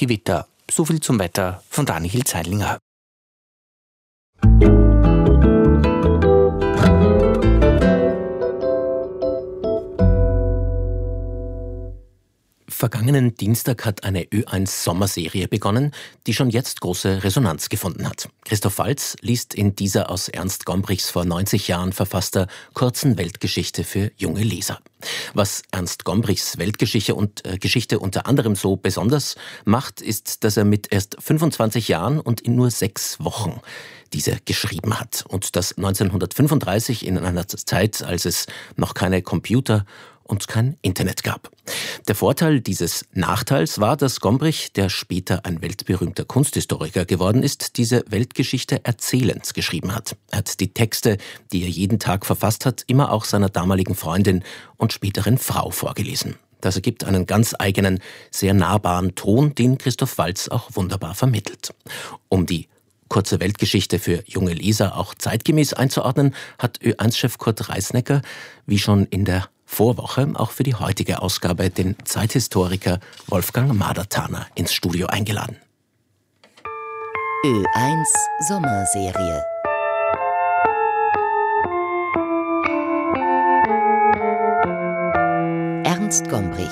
Gewitter. So viel zum Wetter von Daniel Zeilinger. Vergangenen Dienstag hat eine Ö1-Sommerserie begonnen, die schon jetzt große Resonanz gefunden hat. Christoph Waltz liest in dieser aus Ernst Gombrichs vor 90 Jahren verfasster kurzen Weltgeschichte für junge Leser. Was Ernst Gombrichs Weltgeschichte Geschichte unter anderem so besonders macht, ist, dass er mit erst 25 Jahren und in nur 6 Wochen diese geschrieben hat. Und das 1935 in einer Zeit, als es noch keine Computer und kein Internet gab. Der Vorteil dieses Nachteils war, dass Gombrich, der später ein weltberühmter Kunsthistoriker geworden ist, diese Weltgeschichte erzählend geschrieben hat. Er hat die Texte, die er jeden Tag verfasst hat, immer auch seiner damaligen Freundin und späteren Frau vorgelesen. Das ergibt einen ganz eigenen, sehr nahbaren Ton, den Christoph Waltz auch wunderbar vermittelt. Um die kurze Weltgeschichte für junge Leser auch zeitgemäß einzuordnen, hat Ö1-Chef Kurt Reisnecker, wie schon in der Vorwoche, auch für die heutige Ausgabe den Zeithistoriker Wolfgang Madertaner ins Studio eingeladen. Ö1 Sommerserie. Ernst Gombrich.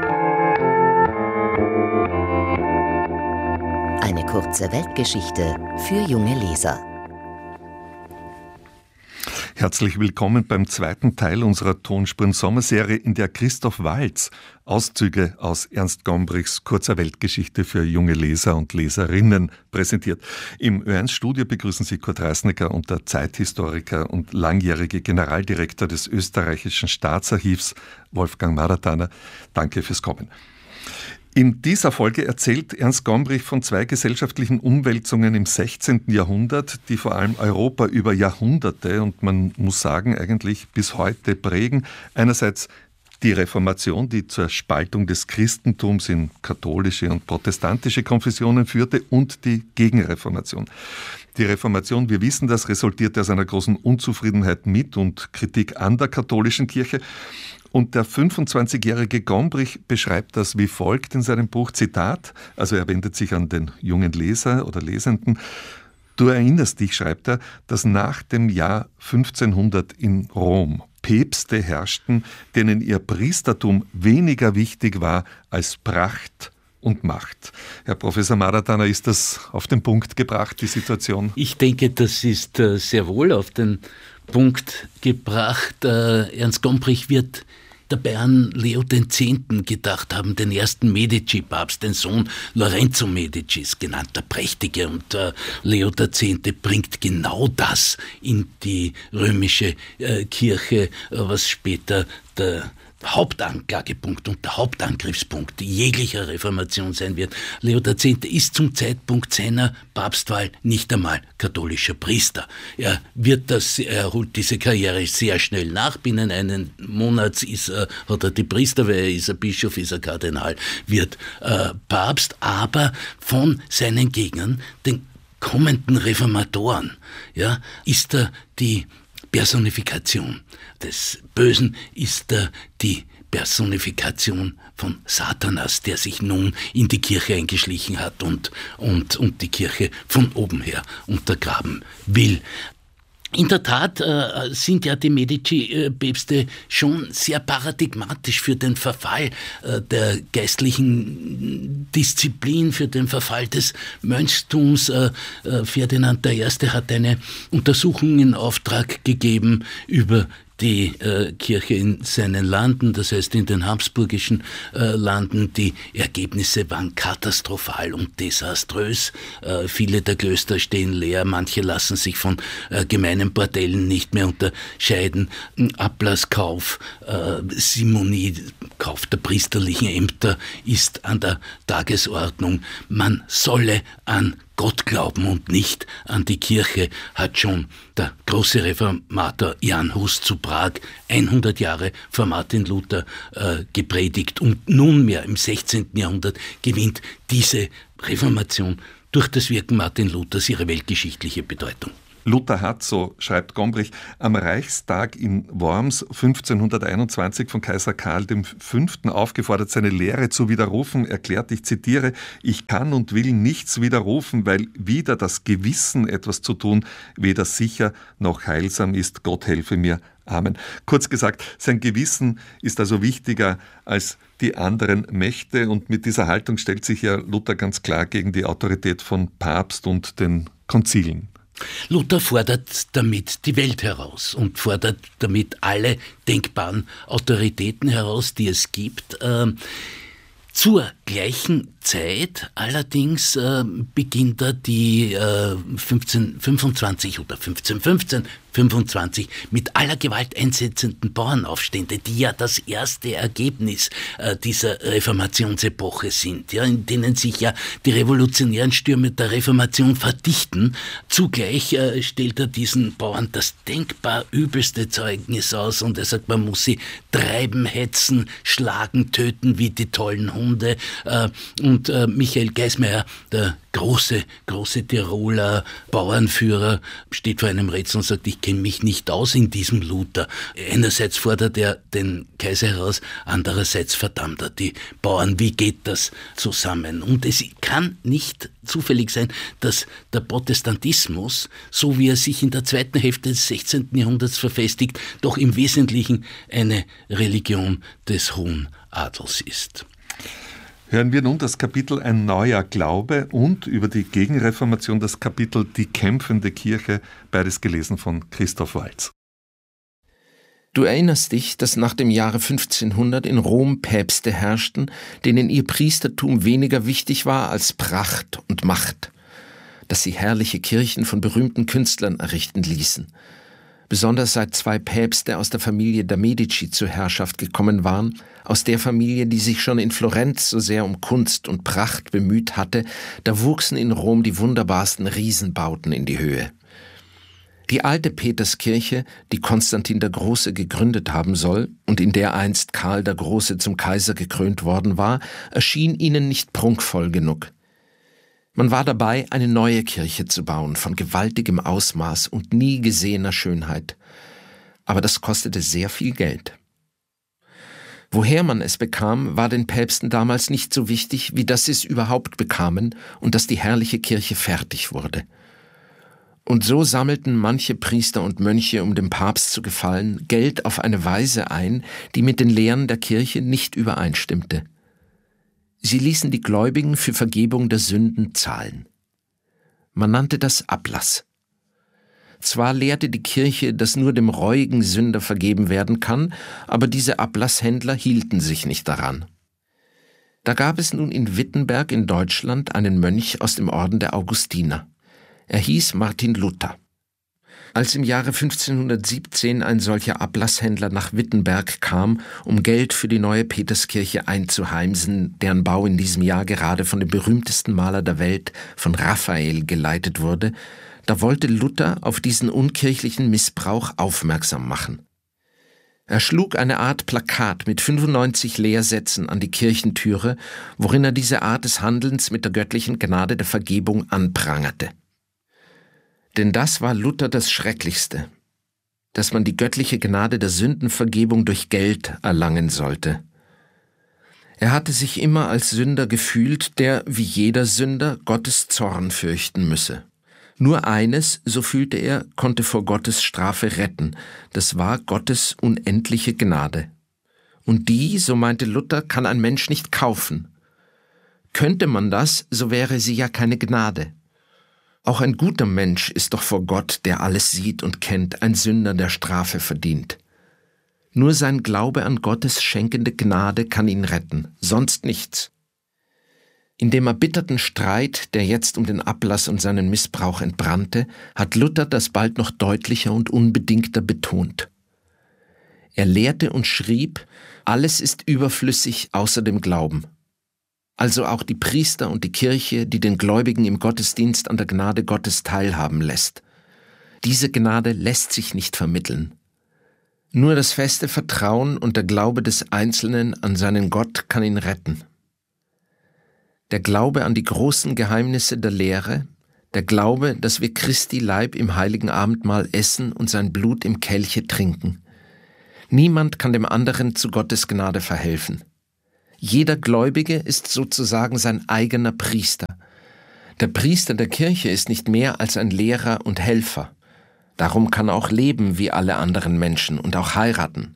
Eine kurze Weltgeschichte für junge Leser. Herzlich willkommen beim zweiten Teil unserer Tonspuren-Sommerserie, in der Christoph Waltz Auszüge aus Ernst Gombrichs kurzer Weltgeschichte für junge Leser und Leserinnen präsentiert. Im Ö1-Studio begrüßen Sie Kurt Reisnecker und der Zeithistoriker und langjährige Generaldirektor des österreichischen Staatsarchivs Wolfgang Madertaner. Danke fürs Kommen. In dieser Folge erzählt Ernst Gombrich von 2 gesellschaftlichen Umwälzungen im 16. Jahrhundert, die vor allem Europa über Jahrhunderte und man muss sagen eigentlich bis heute prägen. Einerseits die Reformation, die zur Spaltung des Christentums in katholische und protestantische Konfessionen führte, und die Gegenreformation. Die Reformation, wir wissen das, resultierte aus einer großen Unzufriedenheit mit und Kritik an der katholischen Kirche. Und der 25-jährige Gombrich beschreibt das wie folgt in seinem Buch, Zitat, also er wendet sich an den jungen Leser oder Lesenden: Du erinnerst dich, schreibt er, dass nach dem Jahr 1500 in Rom Päpste herrschten, denen ihr Priestertum weniger wichtig war als Pracht und Macht. Herr Professor Madertaner, ist das auf den Punkt gebracht, die Situation? Ich denke, das ist sehr wohl auf den Punkt gebracht. Ernst Gombrich wird dabei an Leo X. gedacht haben, den ersten Medici-Papst, den Sohn Lorenzo Medicis, genannt der Prächtige. Und Leo X. bringt genau das in die römische Kirche, was später der Hauptanklagepunkt und der Hauptangriffspunkt jeglicher Reformation sein wird. Leo X. ist zum Zeitpunkt seiner Papstwahl nicht einmal katholischer Priester. Er holt diese Karriere sehr schnell nach. Binnen einen Monat hat er die Priesterweihe, ist er Bischof, ist er Kardinal, wird Papst, aber von seinen Gegnern, den kommenden Reformatoren, ist er die Personifikation des Bösen, ist die Personifikation von Satanas, der sich nun in die Kirche eingeschlichen hat und die Kirche von oben her untergraben will. In der Tat sind ja die Medici-Päpste schon sehr paradigmatisch für den Verfall der geistlichen Disziplin, für den Verfall des Mönchstums. Ferdinand I. hat eine Untersuchung in Auftrag gegeben über die Kirche in seinen Landen, das heißt in den habsburgischen Landen. Die Ergebnisse waren katastrophal und desaströs. Viele der Klöster stehen leer, manche lassen sich von gemeinen Bordellen nicht mehr unterscheiden. Ablasskauf, Simonie, Kauf der priesterlichen Ämter ist an der Tagesordnung. Man solle an Gott glauben und nicht an die Kirche, hat schon der große Reformator Jan Hus zu Prag 100 Jahre vor Martin Luther gepredigt. Und nunmehr im 16. Jahrhundert gewinnt diese Reformation durch das Wirken Martin Luthers ihre weltgeschichtliche Bedeutung. Luther hat, so schreibt Gombrich, am Reichstag in Worms 1521 von Kaiser Karl V. aufgefordert, seine Lehre zu widerrufen, erklärt, ich zitiere, ich kann und will nichts widerrufen, weil wider das Gewissen etwas zu tun weder sicher noch heilsam ist. Gott helfe mir. Amen. Kurz gesagt, sein Gewissen ist also wichtiger als die anderen Mächte, und mit dieser Haltung stellt sich ja Luther ganz klar gegen die Autorität von Papst und den Konzilen. Luther fordert damit die Welt heraus und fordert damit alle denkbaren Autoritäten heraus, die es gibt. Zur gleichen Zeit allerdings beginnt er die 1525 mit aller Gewalt einsetzenden Bauernaufstände, die ja das erste Ergebnis dieser Reformationsepoche sind, ja, in denen sich ja die revolutionären Stürme der Reformation verdichten. Zugleich stellt er diesen Bauern das denkbar übelste Zeugnis aus, und er sagt, man muss sie treiben, hetzen, schlagen, töten wie die tollen Hunde. Und Michael Geismeier, der große Tiroler Bauernführer, steht vor einem Rätsel und sagt, ich kenne mich nicht aus in diesem Luther. Einerseits fordert er den Kaiser heraus, andererseits verdammt er die Bauern. Wie geht das zusammen? Und es kann nicht zufällig sein, dass der Protestantismus, so wie er sich in der zweiten Hälfte des 16. Jahrhunderts verfestigt, doch im Wesentlichen eine Religion des hohen Adels ist. Hören wir nun das Kapitel Ein neuer Glaube und über die Gegenreformation das Kapitel Die kämpfende Kirche, beides gelesen von Christoph Waltz. Du erinnerst dich, dass nach dem Jahre 1500 in Rom Päpste herrschten, denen ihr Priestertum weniger wichtig war als Pracht und Macht, dass sie herrliche Kirchen von berühmten Künstlern errichten ließen. Besonders seit 2 Päpste aus der Familie der Medici zur Herrschaft gekommen waren, aus der Familie, die sich schon in Florenz so sehr um Kunst und Pracht bemüht hatte, da wuchsen in Rom die wunderbarsten Riesenbauten in die Höhe. Die alte Peterskirche, die Konstantin der Große gegründet haben soll und in der einst Karl der Große zum Kaiser gekrönt worden war, erschien ihnen nicht prunkvoll genug. Man war dabei, eine neue Kirche zu bauen, von gewaltigem Ausmaß und nie gesehener Schönheit. Aber das kostete sehr viel Geld. Woher man es bekam, war den Päpsten damals nicht so wichtig, wie dass sie es überhaupt bekamen und dass die herrliche Kirche fertig wurde. Und so sammelten manche Priester und Mönche, um dem Papst zu gefallen, Geld auf eine Weise ein, die mit den Lehren der Kirche nicht übereinstimmte. Sie ließen die Gläubigen für Vergebung der Sünden zahlen. Man nannte das Ablass. Zwar lehrte die Kirche, dass nur dem reuigen Sünder vergeben werden kann, aber diese Ablasshändler hielten sich nicht daran. Da gab es nun in Wittenberg in Deutschland einen Mönch aus dem Orden der Augustiner. Er hieß Martin Luther. Als im Jahre 1517 ein solcher Ablasshändler nach Wittenberg kam, um Geld für die neue Peterskirche einzuheimsen, deren Bau in diesem Jahr gerade von dem berühmtesten Maler der Welt, von Raphael, geleitet wurde, da wollte Luther auf diesen unkirchlichen Missbrauch aufmerksam machen. Er schlug eine Art Plakat mit 95 Lehrsätzen an die Kirchentüre, worin er diese Art des Handelns mit der göttlichen Gnade der Vergebung anprangerte. Denn das war Luther das Schrecklichste, dass man die göttliche Gnade der Sündenvergebung durch Geld erlangen sollte. Er hatte sich immer als Sünder gefühlt, der, wie jeder Sünder, Gottes Zorn fürchten müsse. Nur eines, so fühlte er, konnte vor Gottes Strafe retten, das war Gottes unendliche Gnade. Und die, so meinte Luther, kann ein Mensch nicht kaufen. Könnte man das, so wäre sie ja keine Gnade. Auch ein guter Mensch ist doch vor Gott, der alles sieht und kennt, ein Sünder, der Strafe verdient. Nur sein Glaube an Gottes schenkende Gnade kann ihn retten, sonst nichts. In dem erbitterten Streit, der jetzt um den Ablass und seinen Missbrauch entbrannte, hat Luther das bald noch deutlicher und unbedingter betont. Er lehrte und schrieb, alles ist überflüssig außer dem Glauben. Also auch die Priester und die Kirche, die den Gläubigen im Gottesdienst an der Gnade Gottes teilhaben lässt. Diese Gnade lässt sich nicht vermitteln. Nur das feste Vertrauen und der Glaube des Einzelnen an seinen Gott kann ihn retten. Der Glaube an die großen Geheimnisse der Lehre, der Glaube, dass wir Christi Leib im heiligen Abendmahl essen und sein Blut im Kelche trinken. Niemand kann dem anderen zu Gottes Gnade verhelfen. Jeder Gläubige ist sozusagen sein eigener Priester. Der Priester der Kirche ist nicht mehr als ein Lehrer und Helfer. Darum kann er auch leben wie alle anderen Menschen und auch heiraten.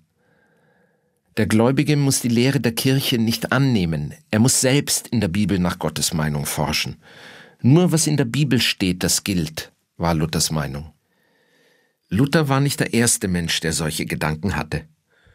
Der Gläubige muss die Lehre der Kirche nicht annehmen. Er muss selbst in der Bibel nach Gottes Meinung forschen. Nur was in der Bibel steht, das gilt, war Luthers Meinung. Luther war nicht der erste Mensch, der solche Gedanken hatte.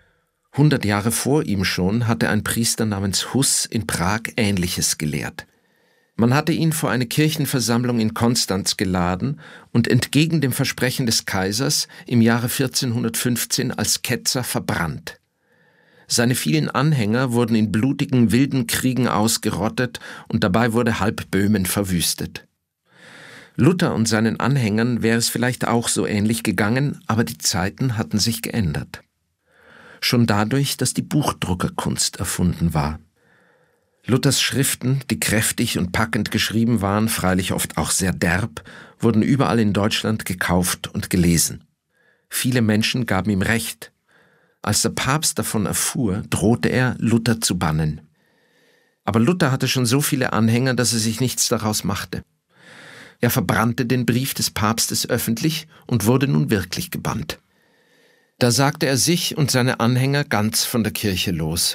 100 Jahre vor ihm schon hatte ein Priester namens Huss in Prag Ähnliches gelehrt. Man hatte ihn vor eine Kirchenversammlung in Konstanz geladen und entgegen dem Versprechen des Kaisers im Jahre 1415 als Ketzer verbrannt. Seine vielen Anhänger wurden in blutigen, wilden Kriegen ausgerottet und dabei wurde halb Böhmen verwüstet. Luther und seinen Anhängern wäre es vielleicht auch so ähnlich gegangen, aber die Zeiten hatten sich geändert. Schon dadurch, dass die Buchdruckerkunst erfunden war. Luthers Schriften, die kräftig und packend geschrieben waren, freilich oft auch sehr derb, wurden überall in Deutschland gekauft und gelesen. Viele Menschen gaben ihm Recht. Als der Papst davon erfuhr, drohte er, Luther zu bannen. Aber Luther hatte schon so viele Anhänger, dass er sich nichts daraus machte. Er verbrannte den Brief des Papstes öffentlich und wurde nun wirklich gebannt. Da sagte er sich und seine Anhänger ganz von der Kirche los.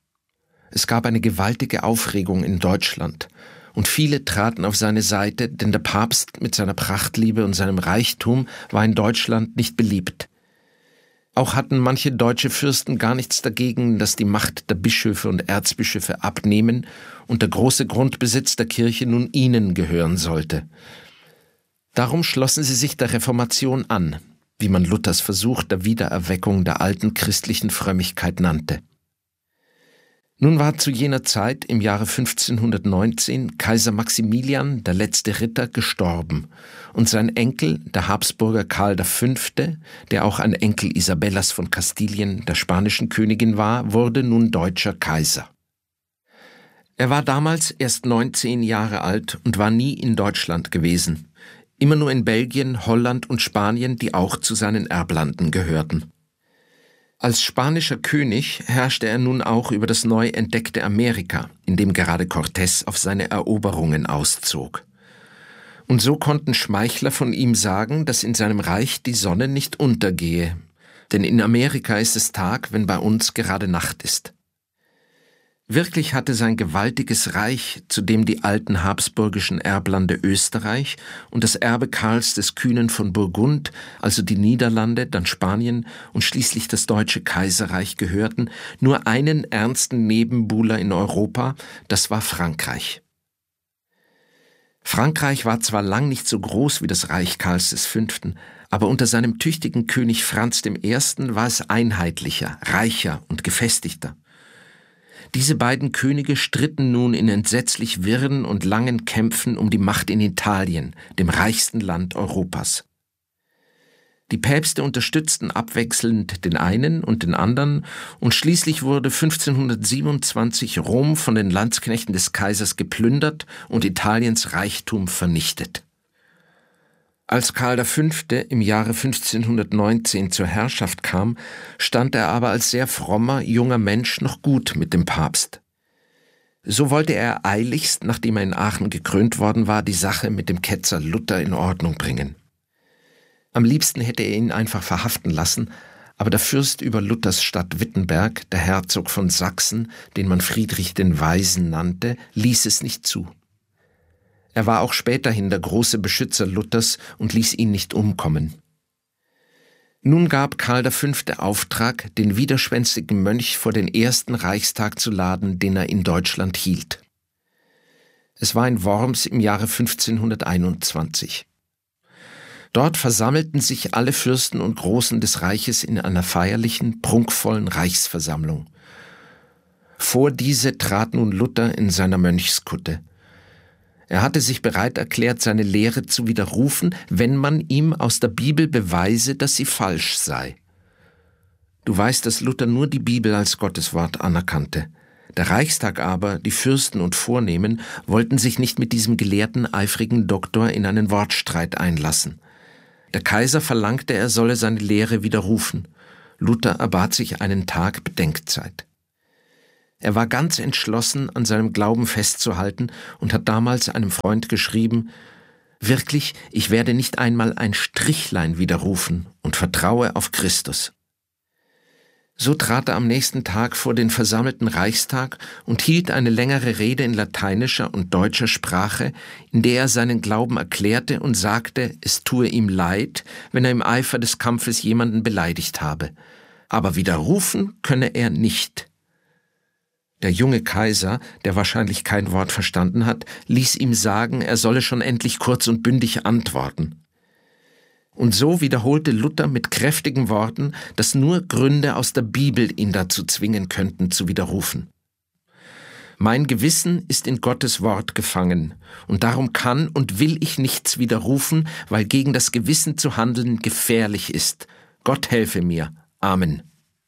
Es gab eine gewaltige Aufregung in Deutschland und viele traten auf seine Seite, denn der Papst mit seiner Prachtliebe und seinem Reichtum war in Deutschland nicht beliebt. Auch hatten manche deutsche Fürsten gar nichts dagegen, dass die Macht der Bischöfe und Erzbischöfe abnehmen und der große Grundbesitz der Kirche nun ihnen gehören sollte. Darum schlossen sie sich der Reformation an, wie man Luthers Versuch der Wiedererweckung der alten christlichen Frömmigkeit nannte. Nun war zu jener Zeit, im Jahre 1519, Kaiser Maximilian, der letzte Ritter, gestorben und sein Enkel, der Habsburger Karl V., der auch ein Enkel Isabellas von Kastilien, der spanischen Königin war, wurde nun deutscher Kaiser. Er war damals erst 19 Jahre alt und war nie in Deutschland gewesen, immer nur in Belgien, Holland und Spanien, die auch zu seinen Erblanden gehörten. Als spanischer König herrschte er nun auch über das neu entdeckte Amerika, in dem gerade Cortés auf seine Eroberungen auszog. Und so konnten Schmeichler von ihm sagen, dass in seinem Reich die Sonne nicht untergehe, denn in Amerika ist es Tag, wenn bei uns gerade Nacht ist. Wirklich hatte sein gewaltiges Reich, zu dem die alten habsburgischen Erblande Österreich und das Erbe Karls des Kühnen von Burgund, also die Niederlande, dann Spanien und schließlich das Deutsche Kaiserreich gehörten, nur einen ernsten Nebenbuhler in Europa, das war Frankreich. Frankreich war zwar lang nicht so groß wie das Reich Karls V., aber unter seinem tüchtigen König Franz I. war es einheitlicher, reicher und gefestigter. Diese beiden Könige stritten nun in entsetzlich wirren und langen Kämpfen um die Macht in Italien, dem reichsten Land Europas. Die Päpste unterstützten abwechselnd den einen und den anderen und schließlich wurde 1527 Rom von den Landsknechten des Kaisers geplündert und Italiens Reichtum vernichtet. Als Karl V. im Jahre 1519 zur Herrschaft kam, stand er aber als sehr frommer, junger Mensch noch gut mit dem Papst. So wollte er eiligst, nachdem er in Aachen gekrönt worden war, die Sache mit dem Ketzer Luther in Ordnung bringen. Am liebsten hätte er ihn einfach verhaften lassen, aber der Fürst über Luthers Stadt Wittenberg, der Herzog von Sachsen, den man Friedrich den Weisen nannte, ließ es nicht zu. Er war auch späterhin der große Beschützer Luthers und ließ ihn nicht umkommen. Nun gab Karl V. Auftrag, den widerspenstigen Mönch vor den ersten Reichstag zu laden, den er in Deutschland hielt. Es war in Worms im Jahre 1521. Dort versammelten sich alle Fürsten und Großen des Reiches in einer feierlichen, prunkvollen Reichsversammlung. Vor diese trat nun Luther in seiner Mönchskutte. Er hatte sich bereit erklärt, seine Lehre zu widerrufen, wenn man ihm aus der Bibel beweise, dass sie falsch sei. Du weißt, dass Luther nur die Bibel als Gotteswort anerkannte. Der Reichstag aber, die Fürsten und Vornehmen, wollten sich nicht mit diesem gelehrten, eifrigen Doktor in einen Wortstreit einlassen. Der Kaiser verlangte, er solle seine Lehre widerrufen. Luther erbat sich einen Tag Bedenkzeit. Er war ganz entschlossen, an seinem Glauben festzuhalten und hat damals einem Freund geschrieben: »Wirklich, ich werde nicht einmal ein Strichlein widerrufen und vertraue auf Christus.« So trat er am nächsten Tag vor den versammelten Reichstag und hielt eine längere Rede in lateinischer und deutscher Sprache, in der er seinen Glauben erklärte und sagte, es tue ihm leid, wenn er im Eifer des Kampfes jemanden beleidigt habe. Aber widerrufen könne er nicht. Der junge Kaiser, der wahrscheinlich kein Wort verstanden hat, ließ ihm sagen, er solle schon endlich kurz und bündig antworten. Und so wiederholte Luther mit kräftigen Worten, dass nur Gründe aus der Bibel ihn dazu zwingen könnten, zu widerrufen. »Mein Gewissen ist in Gottes Wort gefangen, und darum kann und will ich nichts widerrufen, weil gegen das Gewissen zu handeln gefährlich ist. Gott helfe mir. Amen.«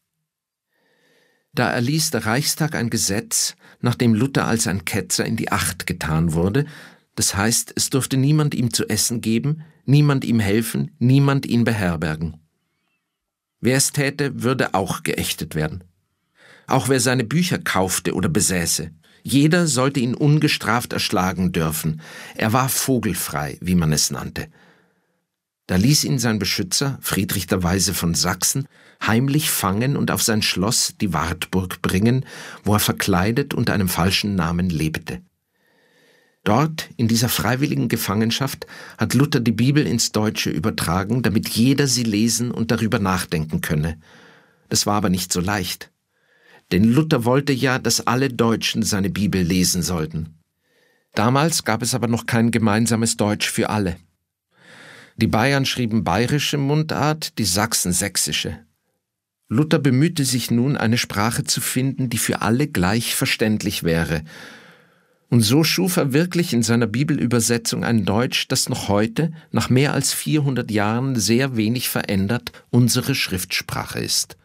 Da erließ der Reichstag ein Gesetz, nachdem Luther als ein Ketzer in die Acht getan wurde. Das heißt, es durfte niemand ihm zu essen geben, niemand ihm helfen, niemand ihn beherbergen. Wer es täte, würde auch geächtet werden. Auch wer seine Bücher kaufte oder besäße. Jeder sollte ihn ungestraft erschlagen dürfen. Er war vogelfrei, wie man es nannte. Da ließ ihn sein Beschützer, Friedrich der Weise von Sachsen, heimlich fangen und auf sein Schloss, die Wartburg, bringen, wo er verkleidet unter einem falschen Namen lebte. Dort, in dieser freiwilligen Gefangenschaft, hat Luther die Bibel ins Deutsche übertragen, damit jeder sie lesen und darüber nachdenken könne. Das war aber nicht so leicht. Denn Luther wollte ja, dass alle Deutschen seine Bibel lesen sollten. Damals gab es aber noch kein gemeinsames Deutsch für alle. Die Bayern schrieben bayerische Mundart, die Sachsen sächsische. Luther bemühte sich nun, eine Sprache zu finden, die für alle gleich verständlich wäre. Und so schuf er wirklich in seiner Bibelübersetzung ein Deutsch, das noch heute, nach mehr als 400 Jahren sehr wenig verändert, unsere Schriftsprache ist.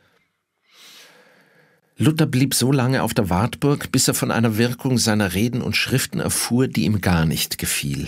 Luther blieb so lange auf der Wartburg, bis er von einer Wirkung seiner Reden und Schriften erfuhr, die ihm gar nicht gefiel.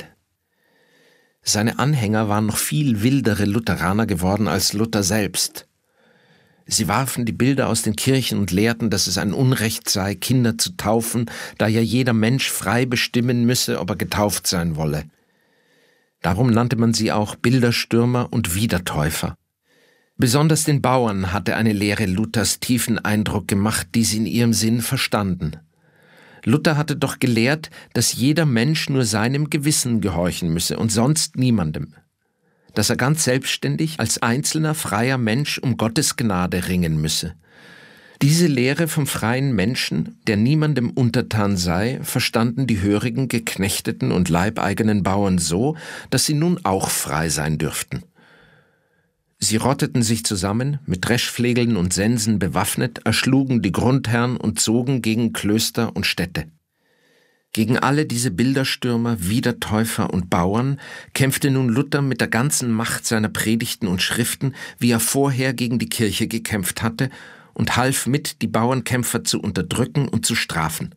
Seine Anhänger waren noch viel wildere Lutheraner geworden als Luther selbst. Sie warfen die Bilder aus den Kirchen und lehrten, dass es ein Unrecht sei, Kinder zu taufen, da ja jeder Mensch frei bestimmen müsse, ob er getauft sein wolle. Darum nannte man sie auch Bilderstürmer und Wiedertäufer. Besonders den Bauern hatte eine Lehre Luthers tiefen Eindruck gemacht, die sie in ihrem Sinn verstanden. Luther hatte doch gelehrt, dass jeder Mensch nur seinem Gewissen gehorchen müsse und sonst niemandem. Dass er ganz selbstständig als einzelner freier Mensch um Gottes Gnade ringen müsse. Diese Lehre vom freien Menschen, der niemandem untertan sei, verstanden die hörigen, geknechteten und leibeigenen Bauern so, dass sie nun auch frei sein dürften. Sie rotteten sich zusammen, mit Dreschflegeln und Sensen bewaffnet, erschlugen die Grundherren und zogen gegen Klöster und Städte. Gegen alle diese Bilderstürmer, Wiedertäufer und Bauern kämpfte nun Luther mit der ganzen Macht seiner Predigten und Schriften, wie er vorher gegen die Kirche gekämpft hatte, und half mit, die Bauernkämpfer zu unterdrücken und zu strafen.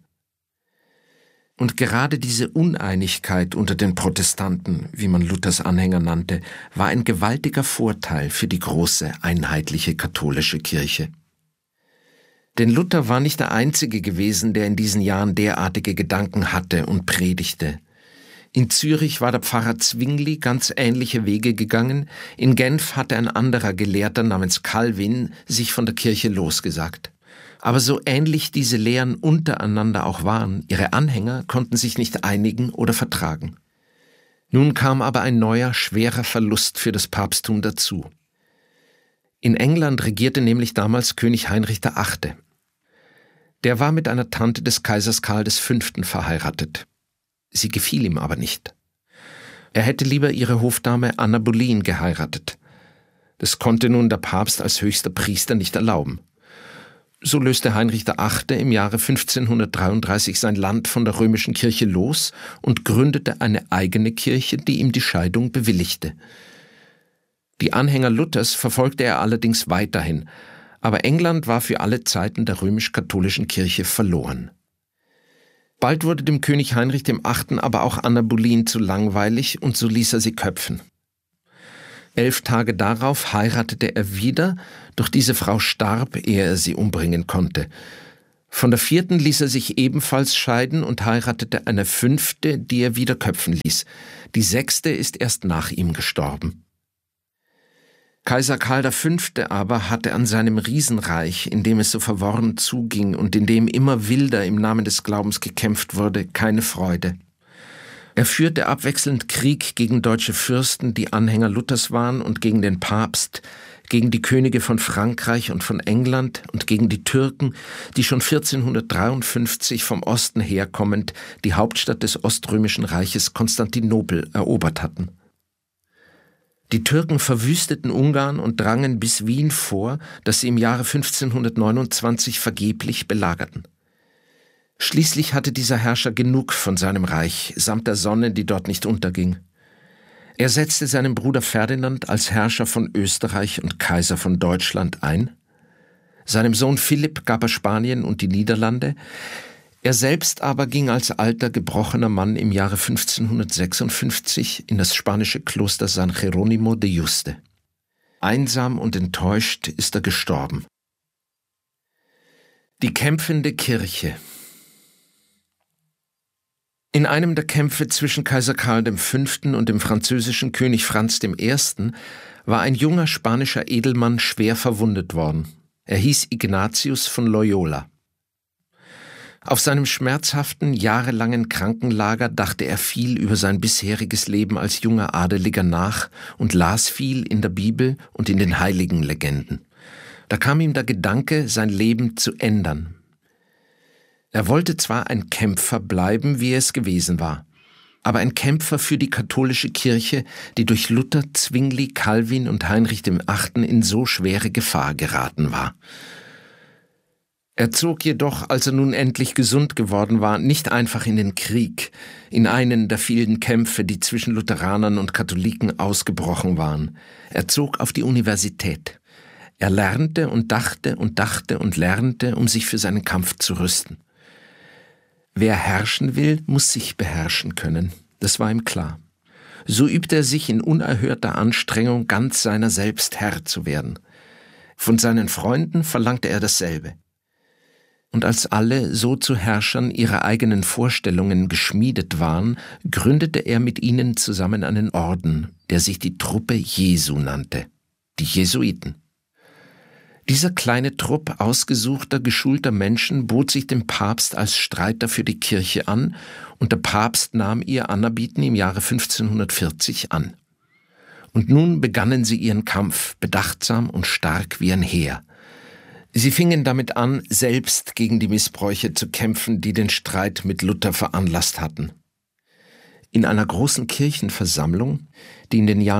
Und gerade diese Uneinigkeit unter den Protestanten, wie man Luthers Anhänger nannte, war ein gewaltiger Vorteil für die große, einheitliche katholische Kirche. Denn Luther war nicht der Einzige gewesen, der in diesen Jahren derartige Gedanken hatte und predigte. In Zürich war der Pfarrer Zwingli ganz ähnliche Wege gegangen, in Genf hatte ein anderer Gelehrter namens Calvin sich von der Kirche losgesagt. Aber so ähnlich diese Lehren untereinander auch waren, ihre Anhänger konnten sich nicht einigen oder vertragen. Nun kam aber ein neuer, schwerer Verlust für das Papsttum dazu. In England regierte nämlich damals König Heinrich VIII. Der war mit einer Tante des Kaisers Karl V. verheiratet. Sie gefiel ihm aber nicht. Er hätte lieber ihre Hofdame Anna Boleyn geheiratet. Das konnte nun der Papst als höchster Priester nicht erlauben. So löste Heinrich VIII. Im Jahre 1533 sein Land von der römischen Kirche los und gründete eine eigene Kirche, die ihm die Scheidung bewilligte. Die Anhänger Luthers verfolgte er allerdings weiterhin, aber England war für alle Zeiten der römisch-katholischen Kirche verloren. Bald wurde dem König Heinrich VIII. Aber auch Anna Boleyn zu langweilig und so ließ er sie köpfen. 11 Tage darauf heiratete er wieder, doch diese Frau starb, ehe er sie umbringen konnte. Von der 4. ließ er sich ebenfalls scheiden und heiratete eine 5., die er wieder köpfen ließ. Die 6. ist erst nach ihm gestorben. Kaiser Karl V. aber hatte an seinem Riesenreich, in dem es so verworren zuging und in dem immer wilder im Namen des Glaubens gekämpft wurde, keine Freude. Er führte abwechselnd Krieg gegen deutsche Fürsten, die Anhänger Luthers waren, und gegen den Papst, gegen die Könige von Frankreich und von England und gegen die Türken, die schon 1453 vom Osten herkommend die Hauptstadt des Oströmischen Reiches Konstantinopel erobert hatten. Die Türken verwüsteten Ungarn und drangen bis Wien vor, das sie im Jahre 1529 vergeblich belagerten. Schließlich hatte dieser Herrscher genug von seinem Reich, samt der Sonne, die dort nicht unterging. Er setzte seinen Bruder Ferdinand als Herrscher von Österreich und Kaiser von Deutschland ein. Seinem Sohn Philipp gab er Spanien und die Niederlande. Er selbst aber ging als alter, gebrochener Mann im Jahre 1556 in das spanische Kloster San Jerónimo de Yuste. Einsam und enttäuscht ist er gestorben. Die kämpfende Kirche. In einem der Kämpfe zwischen Kaiser Karl V. und dem französischen König Franz I. war ein junger spanischer Edelmann schwer verwundet worden. Er hieß Ignatius von Loyola. Auf seinem schmerzhaften, jahrelangen Krankenlager dachte er viel über sein bisheriges Leben als junger Adeliger nach und las viel in der Bibel und in den heiligen Legenden. Da kam ihm der Gedanke, sein Leben zu ändern. Er wollte zwar ein Kämpfer bleiben, wie er es gewesen war, aber ein Kämpfer für die katholische Kirche, die durch Luther, Zwingli, Calvin und Heinrich VIII. In so schwere Gefahr geraten war. Er zog jedoch, als er nun endlich gesund geworden war, nicht einfach in den Krieg, in einen der vielen Kämpfe, die zwischen Lutheranern und Katholiken ausgebrochen waren. Er zog auf die Universität. Er lernte und dachte und lernte, um sich für seinen Kampf zu rüsten. Wer herrschen will, muss sich beherrschen können. Das war ihm klar. So übte er sich in unerhörter Anstrengung, ganz seiner selbst Herr zu werden. Von seinen Freunden verlangte er dasselbe. Und als alle so zu Herrschern ihrer eigenen Vorstellungen geschmiedet waren, gründete er mit ihnen zusammen einen Orden, der sich die Truppe Jesu nannte, die Jesuiten. Dieser kleine Trupp ausgesuchter, geschulter Menschen bot sich dem Papst als Streiter für die Kirche an und der Papst nahm ihr Anerbieten im Jahre 1540 an. Und nun begannen sie ihren Kampf, bedachtsam und stark wie ein Heer. Sie fingen damit an, selbst gegen die Missbräuche zu kämpfen, die den Streit mit Luther veranlasst hatten. In einer großen Kirchenversammlung, die in den Jahren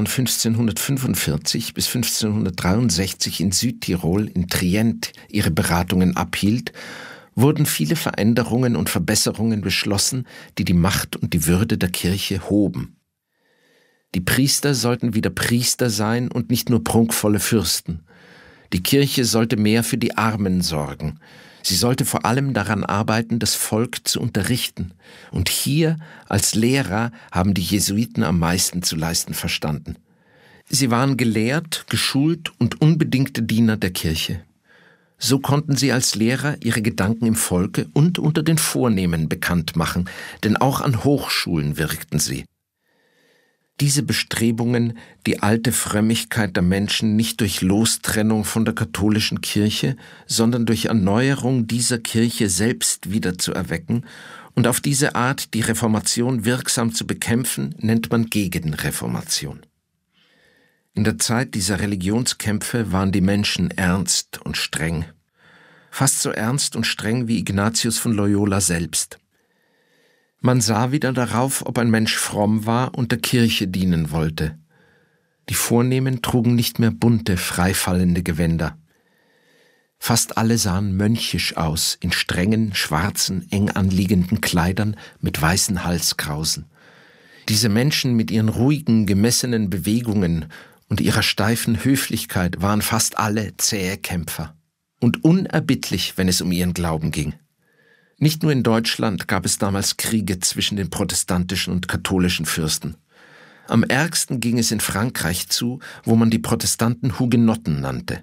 1545 bis 1563 in Südtirol, in Trient, ihre Beratungen abhielt, wurden viele Veränderungen und Verbesserungen beschlossen, die die Macht und die Würde der Kirche hoben. Die Priester sollten wieder Priester sein und nicht nur prunkvolle Fürsten. Die Kirche sollte mehr für die Armen sorgen. Sie sollte vor allem daran arbeiten, das Volk zu unterrichten. Und hier, als Lehrer, haben die Jesuiten am meisten zu leisten verstanden. Sie waren gelehrt, geschult und unbedingte Diener der Kirche. So konnten sie als Lehrer ihre Gedanken im Volke und unter den Vornehmen bekannt machen, denn auch an Hochschulen wirkten sie. Diese Bestrebungen, die alte Frömmigkeit der Menschen nicht durch Lostrennung von der katholischen Kirche, sondern durch Erneuerung dieser Kirche selbst wieder zu erwecken und auf diese Art die Reformation wirksam zu bekämpfen, nennt man Gegenreformation. In der Zeit dieser Religionskämpfe waren die Menschen ernst und streng. Fast so ernst und streng wie Ignatius von Loyola selbst. Man sah wieder darauf, ob ein Mensch fromm war und der Kirche dienen wollte. Die Vornehmen trugen nicht mehr bunte, freifallende Gewänder. Fast alle sahen mönchisch aus, in strengen, schwarzen, eng anliegenden Kleidern mit weißen Halskrausen. Diese Menschen mit ihren ruhigen, gemessenen Bewegungen und ihrer steifen Höflichkeit waren fast alle zähe Kämpfer und unerbittlich, wenn es um ihren Glauben ging. Nicht nur in Deutschland gab es damals Kriege zwischen den protestantischen und katholischen Fürsten. Am ärgsten ging es in Frankreich zu, wo man die Protestanten Hugenotten nannte.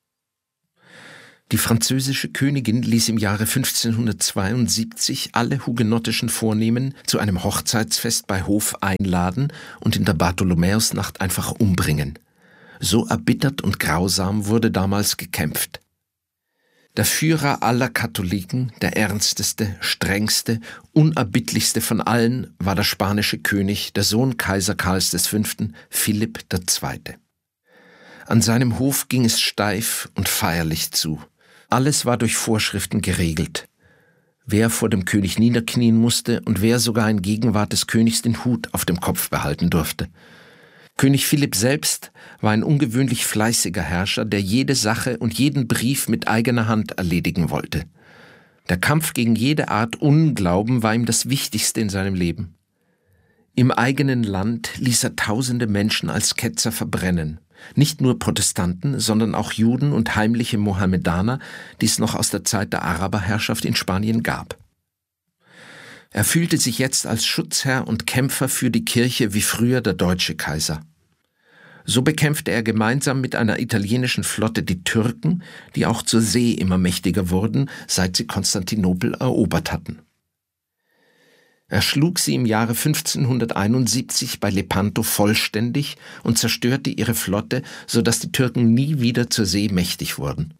Die französische Königin ließ im Jahre 1572 alle hugenottischen Vornehmen zu einem Hochzeitsfest bei Hof einladen und in der Bartholomäusnacht einfach umbringen. So erbittert und grausam wurde damals gekämpft. Der Führer aller Katholiken, der ernsteste, strengste, unerbittlichste von allen, war der spanische König, der Sohn Kaiser Karls V., Philipp II. An seinem Hof ging es steif und feierlich zu. Alles war durch Vorschriften geregelt. Wer vor dem König niederknien musste und wer sogar in Gegenwart des Königs den Hut auf dem Kopf behalten durfte. König Philipp selbst war ein ungewöhnlich fleißiger Herrscher, der jede Sache und jeden Brief mit eigener Hand erledigen wollte. Der Kampf gegen jede Art Unglauben war ihm das Wichtigste in seinem Leben. Im eigenen Land ließ er tausende Menschen als Ketzer verbrennen. Nicht nur Protestanten, sondern auch Juden und heimliche Mohammedaner, die es noch aus der Zeit der Araberherrschaft in Spanien gab. Er fühlte sich jetzt als Schutzherr und Kämpfer für die Kirche wie früher der deutsche Kaiser. So bekämpfte er gemeinsam mit einer italienischen Flotte die Türken, die auch zur See immer mächtiger wurden, seit sie Konstantinopel erobert hatten. Er schlug sie im Jahre 1571 bei Lepanto vollständig und zerstörte ihre Flotte, sodass die Türken nie wieder zur See mächtig wurden.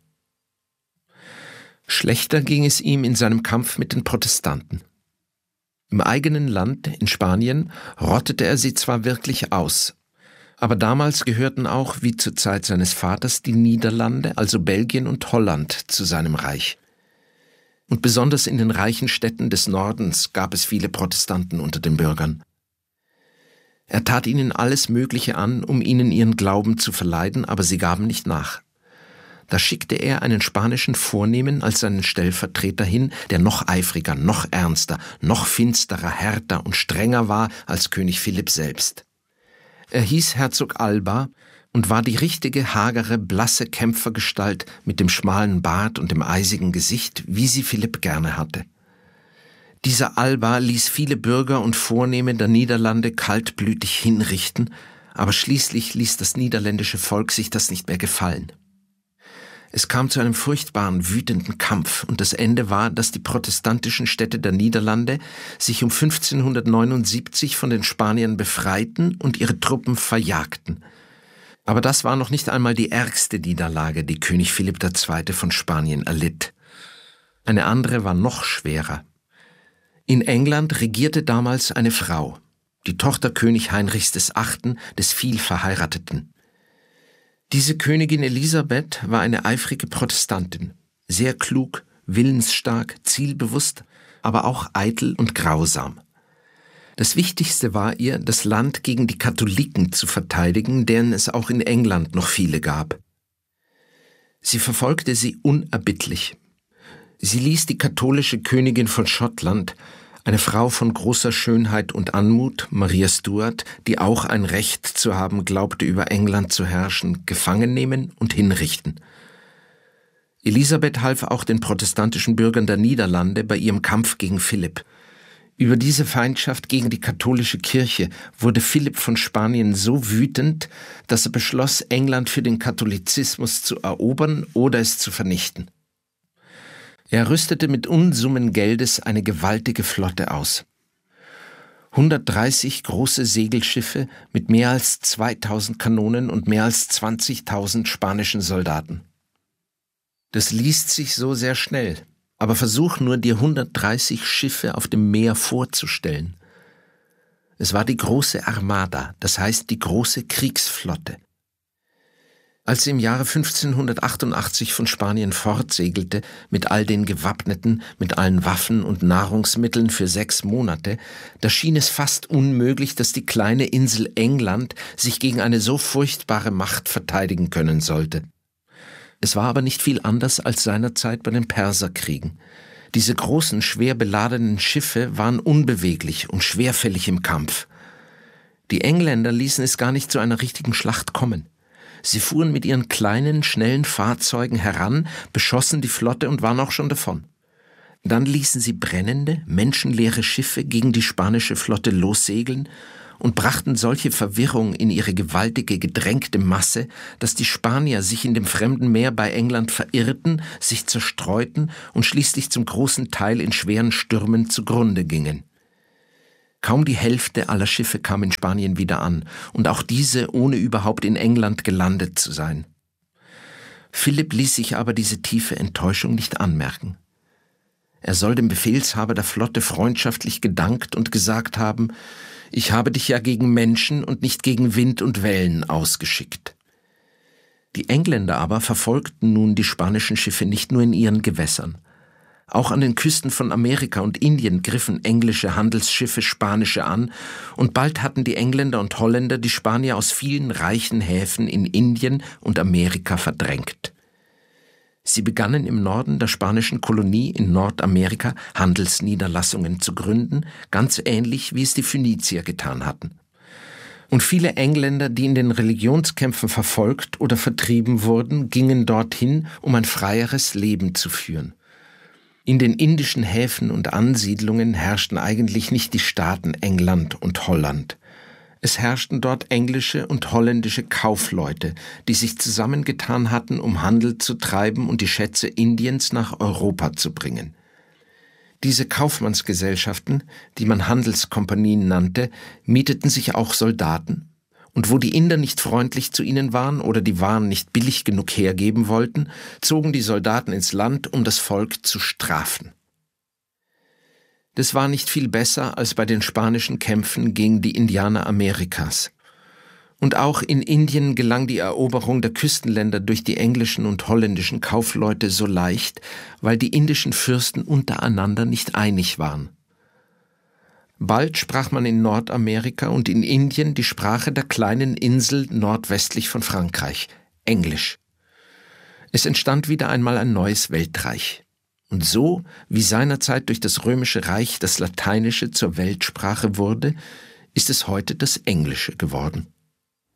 Schlechter ging es ihm in seinem Kampf mit den Protestanten. Im eigenen Land, in Spanien, rottete er sie zwar wirklich aus, aber damals gehörten auch, wie zur Zeit seines Vaters, die Niederlande, also Belgien und Holland, zu seinem Reich. Und besonders in den reichen Städten des Nordens gab es viele Protestanten unter den Bürgern. Er tat ihnen alles Mögliche an, um ihnen ihren Glauben zu verleiden, aber sie gaben nicht nach. Da schickte er einen spanischen Vornehmen als seinen Stellvertreter hin, der noch eifriger, noch ernster, noch finsterer, härter und strenger war als König Philipp selbst. Er hieß Herzog Alba und war die richtige, hagere, blasse Kämpfergestalt mit dem schmalen Bart und dem eisigen Gesicht, wie sie Philipp gerne hatte. Dieser Alba ließ viele Bürger und Vornehme der Niederlande kaltblütig hinrichten, aber schließlich ließ das niederländische Volk sich das nicht mehr gefallen. Es kam zu einem furchtbaren, wütenden Kampf und das Ende war, dass die protestantischen Städte der Niederlande sich um 1579 von den Spaniern befreiten und ihre Truppen verjagten. Aber das war noch nicht einmal die ärgste Niederlage, die König Philipp II. Von Spanien erlitt. Eine andere war noch schwerer. In England regierte damals eine Frau, die Tochter König Heinrichs VIII., des Vielverheirateten. Diese Königin Elisabeth war eine eifrige Protestantin, sehr klug, willensstark, zielbewusst, aber auch eitel und grausam. Das Wichtigste war ihr, das Land gegen die Katholiken zu verteidigen, deren es auch in England noch viele gab. Sie verfolgte sie unerbittlich. Sie ließ die katholische Königin von Schottland, eine Frau von großer Schönheit und Anmut, Maria Stuart, die auch ein Recht zu haben glaubte, über England zu herrschen, gefangen nehmen und hinrichten. Elisabeth half auch den protestantischen Bürgern der Niederlande bei ihrem Kampf gegen Philipp. Über diese Feindschaft gegen die katholische Kirche wurde Philipp von Spanien so wütend, dass er beschloss, England für den Katholizismus zu erobern oder es zu vernichten. Er rüstete mit Unsummen Geldes eine gewaltige Flotte aus. 130 große Segelschiffe mit mehr als 2000 Kanonen und mehr als 20.000 spanischen Soldaten. Das liest sich so sehr schnell, aber versuch nur, dir 130 Schiffe auf dem Meer vorzustellen. Es war die große Armada, das heißt die große Kriegsflotte. Als sie im Jahre 1588 von Spanien fortsegelte, mit all den Gewappneten, mit allen Waffen und Nahrungsmitteln für 6 Monate, da schien es fast unmöglich, dass die kleine Insel England sich gegen eine so furchtbare Macht verteidigen können sollte. Es war aber nicht viel anders als seinerzeit bei den Perserkriegen. Diese großen, schwer beladenen Schiffe waren unbeweglich und schwerfällig im Kampf. Die Engländer ließen es gar nicht zu einer richtigen Schlacht kommen. Sie fuhren mit ihren kleinen, schnellen Fahrzeugen heran, beschossen die Flotte und waren auch schon davon. Dann ließen sie brennende, menschenleere Schiffe gegen die spanische Flotte lossegeln und brachten solche Verwirrung in ihre gewaltige, gedrängte Masse, dass die Spanier sich in dem fremden Meer bei England verirrten, sich zerstreuten und schließlich zum großen Teil in schweren Stürmen zugrunde gingen. Kaum die Hälfte aller Schiffe kam in Spanien wieder an, und auch diese ohne überhaupt in England gelandet zu sein. Philipp ließ sich aber diese tiefe Enttäuschung nicht anmerken. Er soll dem Befehlshaber der Flotte freundschaftlich gedankt und gesagt haben: Ich habe dich ja gegen Menschen und nicht gegen Wind und Wellen ausgeschickt. Die Engländer aber verfolgten nun die spanischen Schiffe nicht nur in ihren Gewässern. Auch an den Küsten von Amerika und Indien griffen englische Handelsschiffe spanische an, und bald hatten die Engländer und Holländer die Spanier aus vielen reichen Häfen in Indien und Amerika verdrängt. Sie begannen im Norden der spanischen Kolonie in Nordamerika Handelsniederlassungen zu gründen, ganz ähnlich wie es die Phönizier getan hatten. Und viele Engländer, die in den Religionskämpfen verfolgt oder vertrieben wurden, gingen dorthin, um ein freieres Leben zu führen. In den indischen Häfen und Ansiedlungen herrschten eigentlich nicht die Staaten England und Holland. Es herrschten dort englische und holländische Kaufleute, die sich zusammengetan hatten, um Handel zu treiben und die Schätze Indiens nach Europa zu bringen. Diese Kaufmannsgesellschaften, die man Handelskompanien nannte, mieteten sich auch Soldaten, und wo die Inder nicht freundlich zu ihnen waren oder die Waren nicht billig genug hergeben wollten, zogen die Soldaten ins Land, um das Volk zu strafen. Das war nicht viel besser als bei den spanischen Kämpfen gegen die Indianer Amerikas. Und auch in Indien gelang die Eroberung der Küstenländer durch die englischen und holländischen Kaufleute so leicht, weil die indischen Fürsten untereinander nicht einig waren. Bald sprach man in Nordamerika und in Indien die Sprache der kleinen Insel nordwestlich von Frankreich, Englisch. Es entstand wieder einmal ein neues Weltreich. Und so, wie seinerzeit durch das Römische Reich das Lateinische zur Weltsprache wurde, ist es heute das Englische geworden.